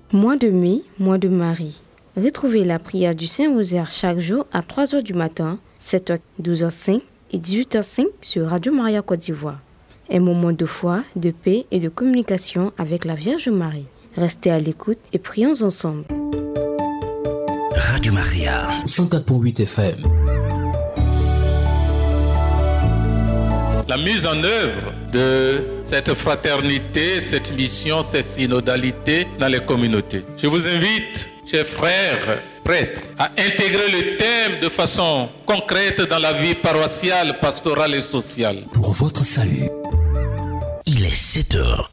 Mois de mai, mois de Marie. Retrouvez la prière du Saint-Rosaire chaque jour à 3h du matin, 7h, 12h05 et 18h05 sur Radio Maria Côte d'Ivoire. Un moment de foi, de paix et de communication avec la Vierge Marie. Restez à l'écoute et prions ensemble. Radio Maria 104.8 FM. La mise en œuvre de cette fraternité, cette mission, cette synodalité dans les communautés. Je vous invite, chers frères, prêtres, à intégrer le thème de façon concrète dans la vie paroissiale, pastorale et sociale. Pour votre salut, il est 7h.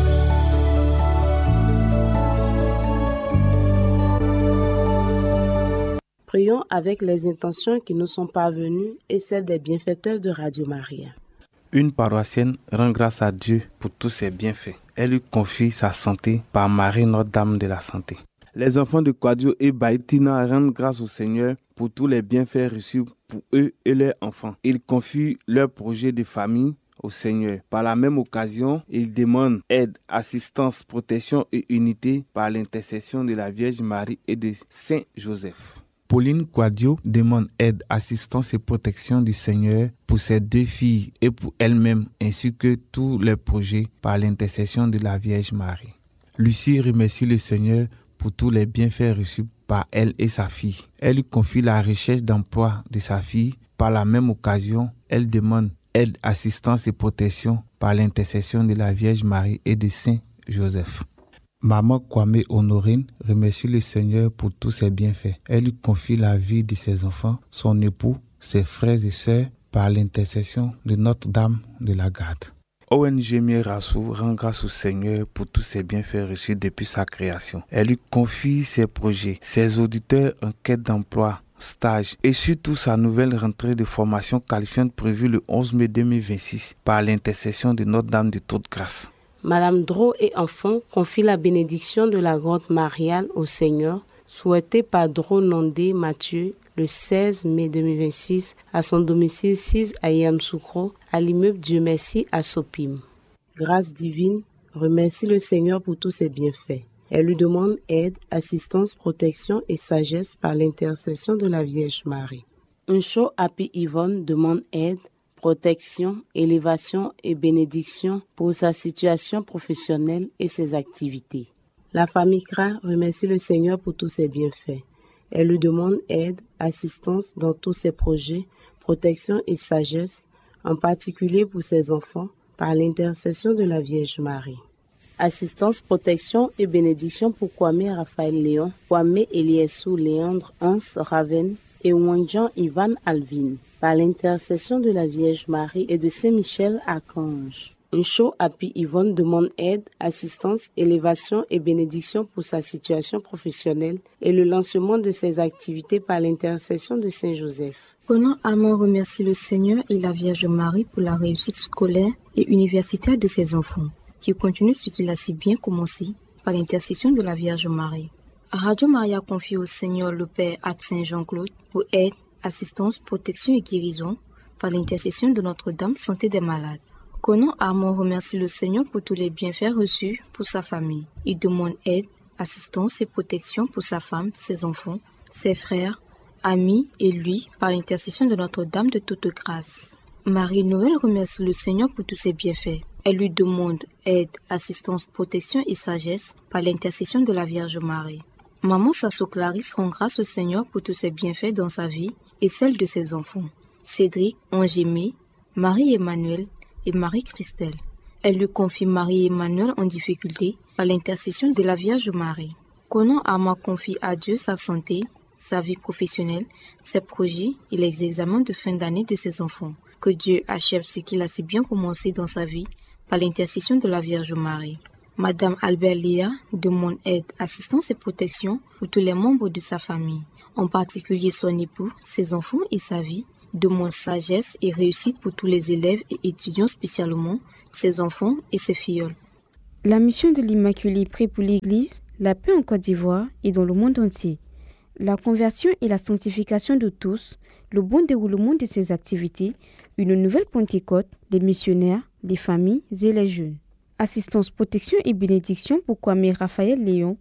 Prions avec les intentions qui nous sont parvenues et celles des bienfaiteurs de Radio Maria. Une paroissienne rend grâce à Dieu pour tous ses bienfaits. Elle lui confie sa santé par Marie Notre-Dame de la Santé. Les enfants de Quadio et Baïtina rendent grâce au Seigneur pour tous les bienfaits reçus pour eux et leurs enfants. Ils confient leurs projets de famille au Seigneur. Par la même occasion, ils demandent aide, assistance, protection et unité par l'intercession de la Vierge Marie et de Saint Joseph. Pauline Quadio demande aide, assistance et protection du Seigneur pour ses 2 filles et pour elle-même, ainsi que tous les projets par l'intercession de la Vierge Marie. Lucie remercie le Seigneur pour tous les bienfaits reçus par elle et sa fille. Elle lui confie la recherche d'emploi de sa fille. Par la même occasion, elle demande aide, assistance et protection par l'intercession de la Vierge Marie et de Saint Joseph. Maman Kwame Honorine remercie le Seigneur pour tous ses bienfaits. Elle lui confie la vie de ses enfants, son époux, ses frères et sœurs par l'intercession de Notre-Dame de la Garde. ONG Mirassou rend grâce au Seigneur pour tous ses bienfaits reçus depuis sa création. Elle lui confie ses projets, ses auditeurs en quête d'emploi, stage et surtout sa nouvelle rentrée de formation qualifiante prévue le 11 mai 2026 par l'intercession de Notre-Dame de toute grâce. Madame Dro et enfants confient la bénédiction de la grotte mariale au Seigneur, souhaitée par Dro Nondé Mathieu le 16 mai 2026 à son domicile 6 à Yamsoukro, à l'immeuble Dieu Merci à Sopim. Grâce divine, remercie le Seigneur pour tous ses bienfaits. Elle lui demande aide, assistance, protection et sagesse par l'intercession de la Vierge Marie. Uncho Happy Yvonne demande aide, protection, élévation et bénédiction pour sa situation professionnelle et ses activités. La famille Kra remercie le Seigneur pour tous ses bienfaits. Elle lui demande aide, assistance dans tous ses projets, protection et sagesse, en particulier pour ses enfants, par l'intercession de la Vierge Marie. Assistance, protection et bénédiction pour Kwame Raphaël Léon, Kwame Eliessou Léandre Hans Raven et Wanjan Ivan Alvin, par l'intercession de la Vierge Marie et de Saint-Michel Archange. Uncho Happy Yvonne demande aide, assistance, élévation et bénédiction pour sa situation professionnelle et le lancement de ses activités par l'intercession de Saint Joseph. Prenons Armand remercie le Seigneur et la Vierge Marie pour la réussite scolaire et universitaire de ses enfants, qui continue ce qu'il a si bien commencé par l'intercession de la Vierge Marie. Radio Maria confie au Seigneur le Père à Saint Jean-Claude pour aide, assistance, protection et guérison par l'intercession de Notre-Dame Santé des Malades. Conan Armand remercie le Seigneur pour tous les bienfaits reçus pour sa famille. Il demande aide, assistance et protection pour sa femme, ses enfants, ses frères, amis et lui par l'intercession de Notre-Dame de toute grâce. Marie-Noël remercie le Seigneur pour tous ses bienfaits. Elle lui demande aide, assistance, protection et sagesse par l'intercession de la Vierge Marie. Maman Sasso Clarisse rend grâce au Seigneur pour tous ses bienfaits dans sa vie et celle de ses enfants. Cédric, Angémé, Marie-Emmanuel et Marie-Christelle. Elle lui confie Marie-Emmanuel en difficulté par l'intercession de la Vierge Marie. Conan Armand confie à Dieu sa santé, sa vie professionnelle, ses projets et les examens de fin d'année de ses enfants. Que Dieu achève ce qu'il a si bien commencé dans sa vie par l'intercession de la Vierge Marie. Madame Albert Léa demande aide, assistance et protection pour tous les membres de sa famille, en particulier son époux, ses enfants et sa vie. Demande sagesse et réussite pour tous les élèves et étudiants, spécialement ses enfants et ses filleuls. La mission de l'Immaculée prie pour l'Église, la paix en Côte d'Ivoire et dans le monde entier. La conversion et la sanctification de tous, le bon déroulement de ses activités, une nouvelle Pentecôte, les missionnaires, les familles et les jeunes. Assistance, protection et bénédiction pour Kwame Raphaël Léon,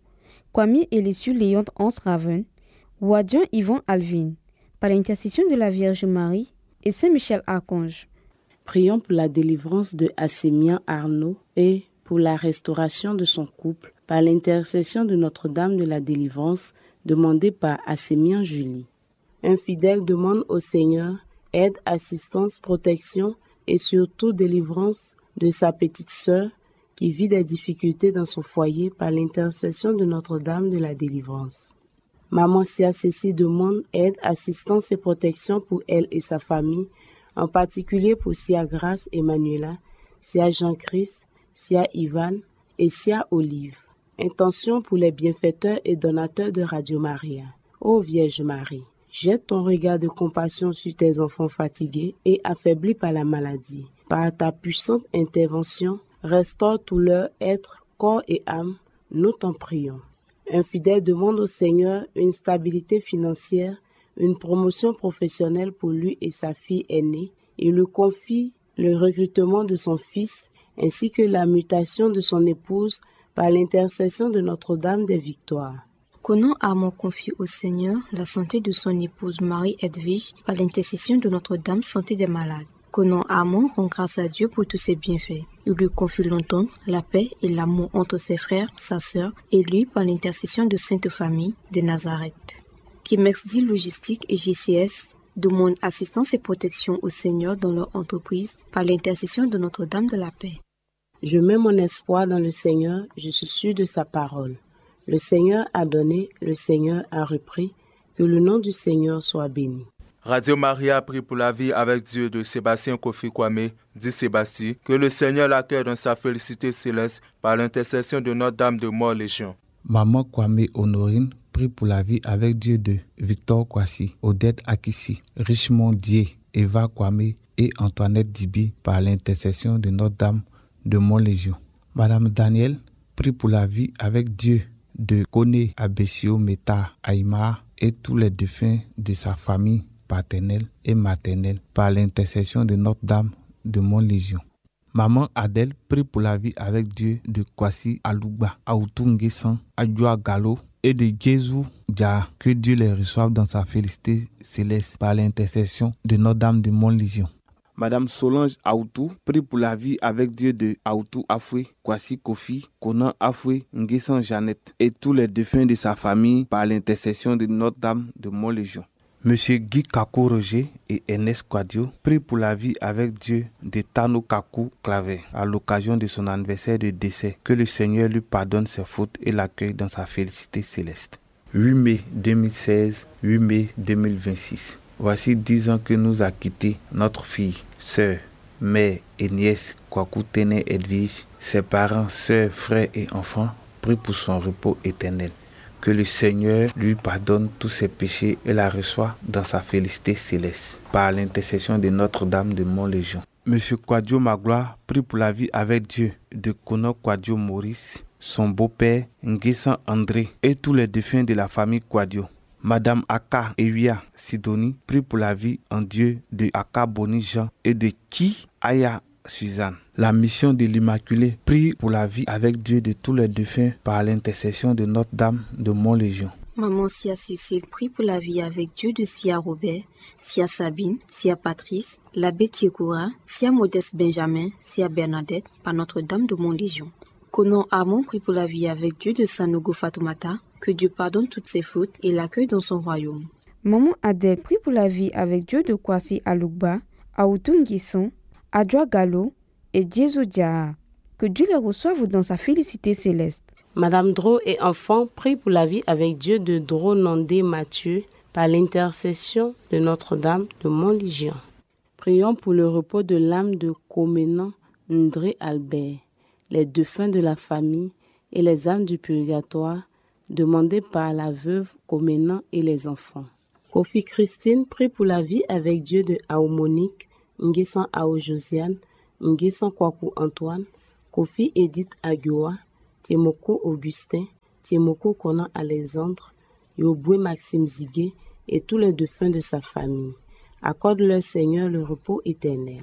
Kwame Elisu Léon 11 Raven, Wadian Yvon Alvin, par l'intercession de la Vierge Marie et Saint Michel Archange. Prions pour la délivrance de Assémian Arnaud et pour la restauration de son couple par l'intercession de Notre-Dame de la Délivrance demandée par Assémian Julie. Un fidèle demande au Seigneur aide, assistance, protection et surtout délivrance de sa petite sœur qui vit des difficultés dans son foyer par l'intercession de Notre-Dame de la Délivrance. Maman Sia Cécile demande aide, assistance et protection pour elle et sa famille, en particulier pour Sia Grace Emmanuela, Sia Jean-Christ, Sia Ivan et Sia Olive. Intention pour les bienfaiteurs et donateurs de Radio Maria. Ô Vierge Marie, jette ton regard de compassion sur tes enfants fatigués et affaiblis par la maladie. Par ta puissante intervention, restaure tout leur être, corps et âme, nous t'en prions. Un fidèle demande au Seigneur une stabilité financière, une promotion professionnelle pour lui et sa fille aînée. Il lui confie le recrutement de son fils ainsi que la mutation de son épouse par l'intercession de Notre-Dame des Victoires. Conan Armand confie au Seigneur la santé de son épouse Marie-Edwige par l'intercession de Notre-Dame Santé des Malades. Conan Armand rend grâce à Dieu pour tous ses bienfaits. Il lui confie longtemps la paix et l'amour entre ses frères, sa sœur et lui par l'intercession de Sainte Famille de Nazareth. Kimexdi Logistique et JCS demandent assistance et protection au Seigneur dans leur entreprise par l'intercession de Notre-Dame de la Paix. Je mets mon espoir dans le Seigneur, je suis sûr de sa parole. Le Seigneur a donné, le Seigneur a repris, que le nom du Seigneur soit béni. Radio Maria prie pour la vie avec Dieu de Sébastien Kofi Kwame, dit Sébastien, que le Seigneur l'accueille dans sa félicité céleste par l'intercession de Notre-Dame de Mort-Légion. Maman Kwame Honorine prie pour la vie avec Dieu de Victor Kwasi, Odette Akissi, Richemont Dié, Eva Kwame et Antoinette Dibi par l'intercession de Notre-Dame de Mont-Légion. Madame Daniel prie pour la vie avec Dieu de Kone Abessio Meta Aïma et tous les défunts de sa famille paternelle et maternelle par l'intercession de Notre-Dame de Mont-Légion. Maman Adèle prie pour la vie avec Dieu de Kwasi Alugba, Aoutungesan, Adjoa Gallo et de Jésus Dja, que Dieu les reçoive dans sa félicité céleste par l'intercession de Notre-Dame de Mont-Légion. Madame Solange Aoutou prie pour la vie avec Dieu de Aoutou Afoué, Kwasi Kofi, Conan Afoué, Nguessan Jeannette et tous les défunts de sa famille par l'intercession de Notre-Dame de Mont-Légion. Monsieur Guy Kakou Roger et Ernest Quadio prient pour la vie avec Dieu de Tano Kakou Clavet à l'occasion de son anniversaire de décès. Que le Seigneur lui pardonne ses fautes et l'accueille dans sa félicité céleste. 8 mai 2016, 8 mai 2026. Voici 10 ans que nous a quitté notre fille, sœur, mère et nièce Kwaku Tene Edwige. Ses parents, sœurs, frères et enfants prient pour son repos éternel. Que le Seigneur lui pardonne tous ses péchés et la reçoit dans sa félicité céleste, par l'intercession de Notre-Dame de Mont-Légion. Monsieur Quadio Magloire prie pour la vie avec Dieu de Kono Quadio Maurice, son beau-père Nguessan André et tous les défunts de la famille Quadio. Madame Aka Ewia Sidonie prie pour la vie en Dieu de Aka Boni Jean et de Ki Aya Suzanne. La mission de l'Immaculée prie pour la vie avec Dieu de tous les défunts par l'intercession de Notre-Dame de Mont-Légion. Maman Sia Cécile prie pour la vie avec Dieu de Sia Robert, Sia Sabine, Sia Patrice, l'abbé Tchekoura, Sia Modeste Benjamin, Sia Bernadette par Notre-Dame de Mont-Légion. Conan Armand prie pour la vie avec Dieu de Sanogo Fatoumata, que Dieu pardonne toutes ses fautes et l'accueille dans son royaume. Maman Adèle prie pour la vie avec Dieu de Kwasi Alugba, Aoutungisson, Adjoa Gallo et Jésus Dja, que Dieu les reçoive dans sa félicité céleste. Madame Dro et enfants prient pour la vie avec Dieu de Dro Nandé Mathieu par l'intercession de Notre-Dame de Mont-Légion. Prions pour le repos de l'âme de Comenan Ndré Albert, les défunts de la famille et les âmes du purgatoire demandées par la veuve Comenan et les enfants. Kofi Christine prie pour la vie avec Dieu de Aomonique, Nguessan Ao Josiane, Nguessan Kwaku Antoine, Kofi Edith Agioa, Tiemoko Augustin, Tiemoko Conan Alexandre, Yoboué Maxime Zigué et tous les défunts de sa famille. Accorde leur Seigneur le repos éternel.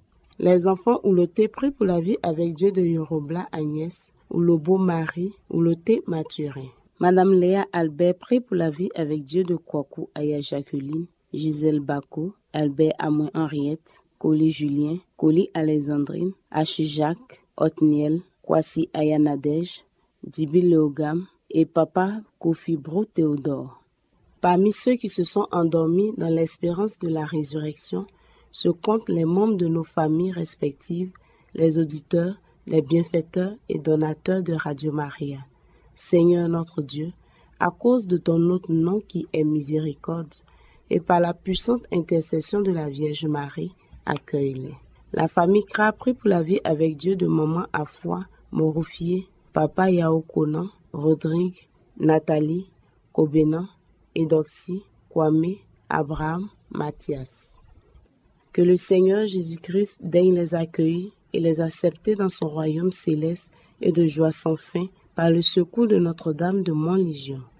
Les enfants Ouloté prient pour la vie avec Dieu de Yorobla Agnès, Oulobo Marie, Ouloté Mathurin. Madame Léa Albert prie pour la vie avec Dieu de Kwaku Aya Jacqueline, Gisèle Bako, Albert Amoin Henriette, Coli Julien, Coli Alexandrine, Hachi Jacques, Otniel, Kwasi Aya Nadège, Dibi Léogam et Papa Kofi Bro Théodore. Parmi ceux qui se sont endormis dans l'espérance de la résurrection, se comptent les membres de nos familles respectives, les auditeurs, les bienfaiteurs et donateurs de Radio Maria. Seigneur notre Dieu, à cause de ton autre nom qui est miséricorde, et par la puissante intercession de la Vierge Marie, accueille-les. La famille Kra prie pour la vie avec Dieu de maman Afoi, Moroufié, Papa Yao Konan, Rodrigue, Nathalie, Kobena, Edoxy, Kwame, Abraham, Mathias. Que le Seigneur Jésus-Christ daigne les accueillir et les accepter dans son royaume céleste et de joie sans fin par le secours de Notre-Dame de Montlégion.